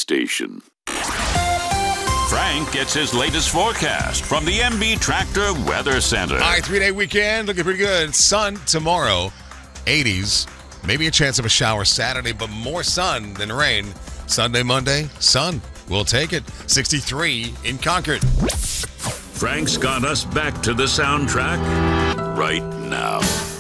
station. Frank gets his latest forecast from the MB Tractor Weather Center. All right, 3-day weekend, looking pretty good. Sun tomorrow, 80s. Maybe a chance of a shower Saturday, but more sun than rain. Sunday, Monday, sun. We'll take it. 63 in Concord. Frank's got us back to the soundtrack right now.